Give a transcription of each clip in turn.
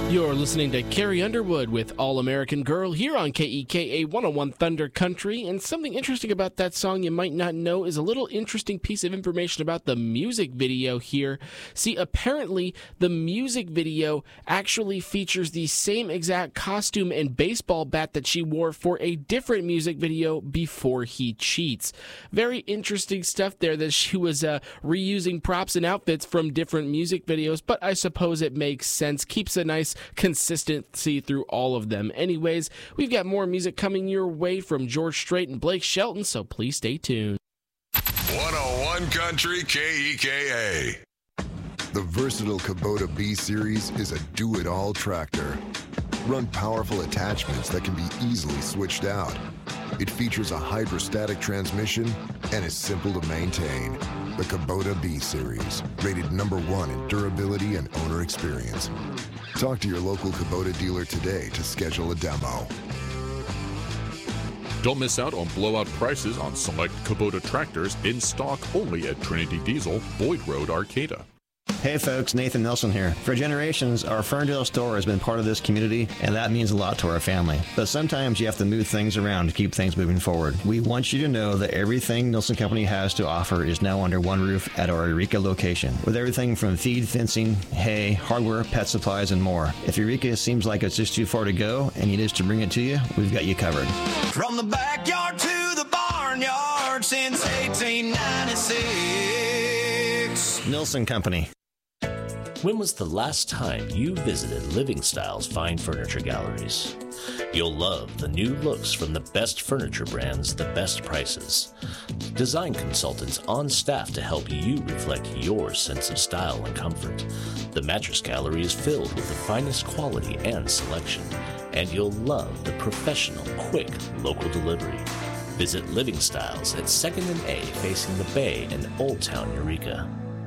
You're listening to Carrie Underwood with All American Girl here on KEKA 101 Thunder Country. And something interesting about that song you might not know is a little interesting piece of information about the music video here. See, apparently the music video actually features the same exact costume and baseball bat that she wore for a different music video before he cheats. Very interesting stuff there that she was reusing props and outfits from different music videos, but I suppose it makes sense. Keeps a nice consistency through all of them. Anyways, we've got more music coming your way from George Strait and Blake Shelton, so please stay tuned. 101 Country KEKA. The versatile Kubota B-Series is a do-it-all tractor. Run powerful attachments that can be easily switched out. It features a hydrostatic transmission and is simple to maintain. The Kubota B-Series, rated #1 in durability and owner experience. Talk to your local Kubota dealer today to schedule a demo. Don't miss out on blowout prices on select Kubota tractors in stock only at Trinity Diesel, Boyd Road, Arcata. Hey folks, Nathan Nelson here. For generations, our Ferndale store has been part of this community, and that means a lot to our family. But sometimes you have to move things around to keep things moving forward. We want you to know that everything Nelson Company has to offer is now under one roof at our Eureka location, with everything from feed, fencing, hay, hardware, pet supplies, and more. If Eureka seems like it's just too far to go and you need us to bring it to you, we've got you covered. From the backyard to the barnyard since 1896. Nelson Company. When was the last time you visited Living Styles Fine Furniture Galleries? You'll love the new looks from the best furniture brands, the best prices. Design consultants on staff to help you reflect your sense of style and comfort. The Mattress Gallery is filled with the finest quality and selection, and you'll love the professional, quick, local delivery. Visit Living Styles at 2nd and A facing the Bay in Old Town, Eureka.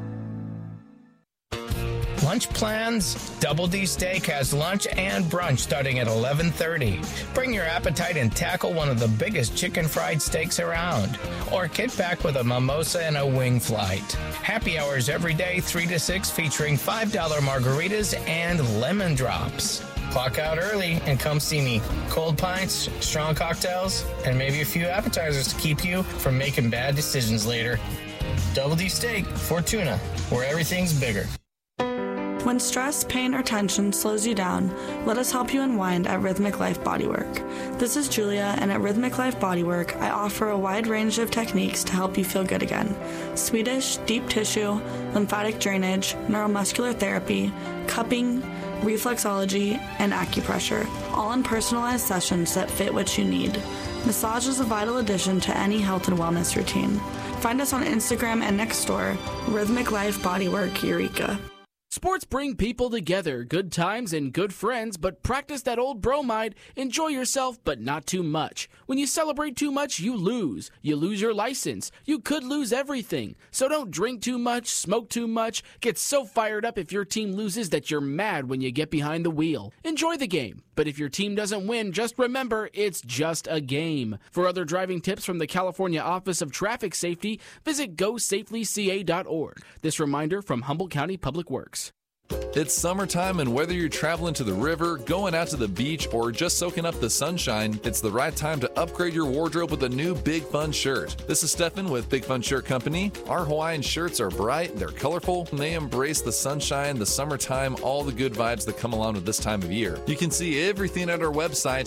Lunch plans? Double D Steak has lunch and brunch starting at 11:30. Bring your appetite and tackle one of the biggest chicken fried steaks around. Or kit back with a mimosa and a wing flight. Happy hours every day, 3 to 6, featuring $5 margaritas and lemon drops. Clock out early and come see me. Cold pints, strong cocktails, and maybe a few appetizers to keep you from making bad decisions later. Double D Steak, Fortuna, where everything's bigger. When stress, pain, or tension slows you down, let us help you unwind at Rhythmic Life Bodywork. This is Julia, and at Rhythmic Life Bodywork, I offer a wide range of techniques to help you feel good again. Swedish, deep tissue, lymphatic drainage, neuromuscular therapy, cupping, reflexology, and acupressure, all in personalized sessions that fit what you need. Massage is a vital addition to any health and wellness routine. Find us on Instagram and next door, Rhythmic Life Bodywork, Eureka. Sports bring people together, good times and good friends, but practice that old bromide. Enjoy yourself, but not too much. When you celebrate too much, you lose. You lose your license. You could lose everything. So don't drink too much, smoke too much, get so fired up if your team loses that you're mad when you get behind the wheel. Enjoy the game, but if your team doesn't win, just remember it's just a game. For other driving tips from the California Office of Traffic Safety, visit GoSafelyCA.org. This reminder from Humboldt County Public Works. It's summertime, and whether you're traveling to the river, going out to the beach, or just soaking up the sunshine, it's the right time to upgrade your wardrobe with a new Big Fun shirt. This is Stefan with Big Fun Shirt Company. Our Hawaiian shirts are bright, they're colorful, and they embrace the sunshine, the summertime, all the good vibes that come along with this time of year. You can see everything at our website,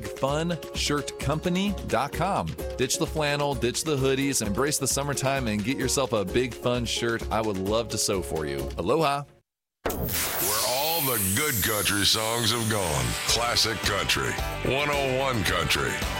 BigFunShirtCompany.com. Ditch the flannel, ditch the hoodies, embrace the summertime, and get yourself a Big Fun shirt. I would love to sew for you. Aloha! Where all the good country songs have gone. Classic Country. 101 Country.